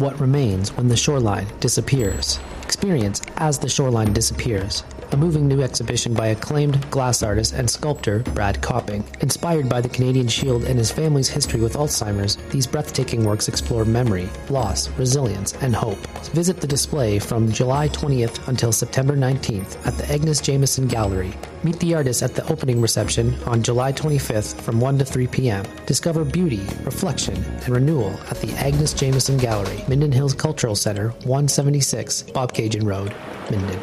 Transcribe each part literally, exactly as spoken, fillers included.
What remains when the shoreline disappears. Experience As the Shoreline Disappears, a moving new exhibition by acclaimed glass artist and sculptor Brad Copping. Inspired by the Canadian Shield and his family's history with Alzheimer's, these breathtaking works explore memory, loss, resilience, and hope. Visit the display from July twentieth until September nineteenth at the Agnes Jameson Gallery. Meet the artists at the opening reception on July twenty-fifth from one to three p.m. Discover beauty, reflection, and renewal at the Agnes Jameson Gallery, Minden Hills Cultural Center, one seventy-six Bobcaygeon Road, Minden.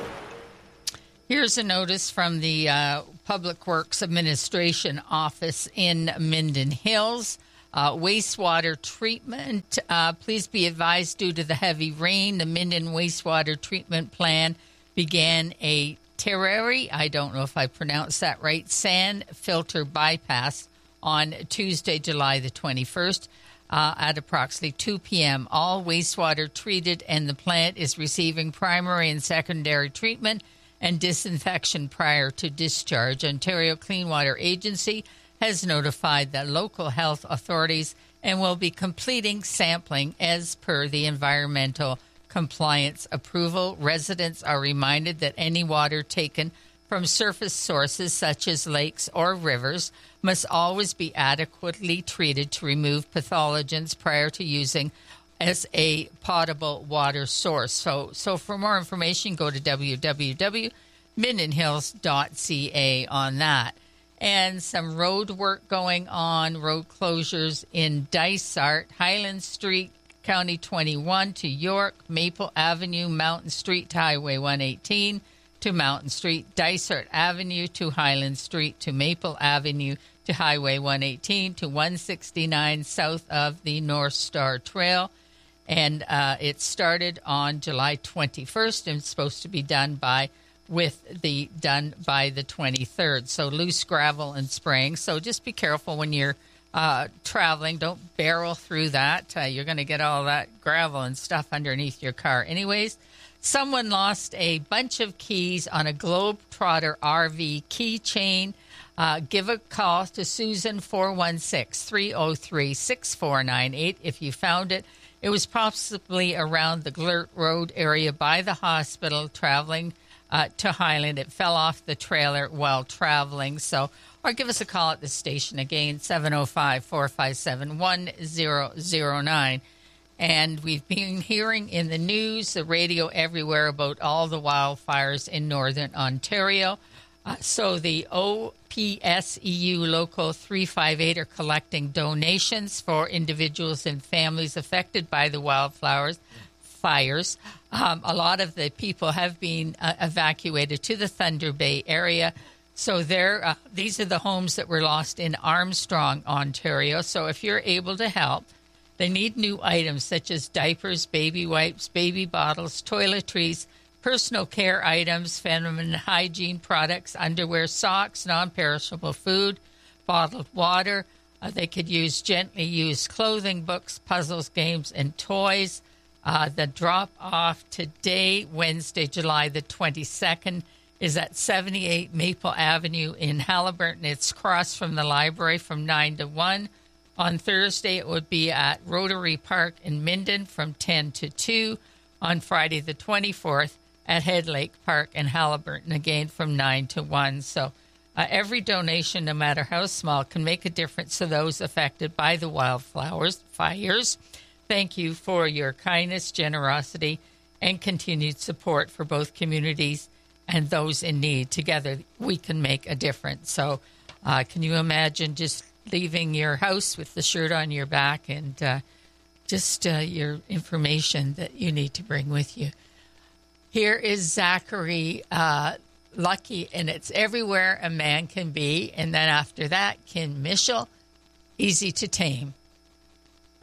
Here's a notice from the uh, Public Works Administration Office in Minden Hills. Uh, wastewater treatment. Uh, please be advised, due to the heavy rain, the Minden Wastewater Treatment Plan began a temporary, I don't know if I pronounced that right, sand filter bypass on Tuesday, July the twenty-first uh, at approximately two p.m. All wastewater treated and the plant is receiving primary and secondary treatment and disinfection prior to discharge. Ontario Clean Water Agency has notified the local health authorities and will be completing sampling as per the environmental compliance approval. Residents are reminded that any water taken from surface sources such as lakes or rivers must always be adequately treated to remove pathogens prior to using as a potable water source. So so for more information, go to w w w dot minden hills dot c a on that. And some road work going on, road closures in Dysart, Highland Street, County twenty-one to York, Maple Avenue, Mountain Street to Highway one eighteen to Mountain Street, Dysart Avenue to Highland Street to Maple Avenue to Highway one eighteen to one sixty-nine south of the North Star Trail. And uh, it started on July twenty-first and it's supposed to be done by with the done by the twenty-third. So loose gravel and spraying. So just be careful when you're uh, traveling. Don't barrel through that. Uh, you're going to get all that gravel and stuff underneath your car. Anyways, someone lost a bunch of keys on a Globetrotter R V keychain. Uh, give a call to Susan four one six, three oh three, six four nine eight if you found it. It was possibly around the Glert Road area by the hospital traveling uh, to Highland. It fell off the trailer while traveling. So, or give us a call at the station again, seven oh five, four five seven, one oh oh nine. And we've been hearing in the news, the radio everywhere about all the wildfires in northern Ontario. Uh, so the O P S E U Local three five eight are collecting donations for individuals and families affected by the wildflowers fires. Um, a lot of the people have been uh, evacuated to the Thunder Bay area. So there, uh, these are the homes that were lost in Armstrong, Ontario. So if you're able to help, they need new items such as diapers, baby wipes, baby bottles, toiletries, personal care items, feminine hygiene products, underwear, socks, non-perishable food, bottled water. Uh, they could use gently used clothing, books, puzzles, games, and toys. Uh, the drop-off today, Wednesday, July the twenty-second, is at seventy-eight Maple Avenue in Haliburton. It's across from the library from nine to one. On Thursday, it would be at Rotary Park in Minden from ten to two. On Friday the twenty-fourth, at Head Lake Park in Haliburton, again from nine to one. So uh, every donation, no matter how small, can make a difference to those affected by the wildflowers, fires. Thank you for your kindness, generosity, and continued support for both communities and those in need. Together, we can make a difference. So uh, can you imagine just leaving your house with the shirt on your back and uh, just uh, your information that you need to bring with you? Here is Zachary uh, Lucky, and it's Everywhere a Man Can Be. And then after that, Ken Michel, Easy to Tame.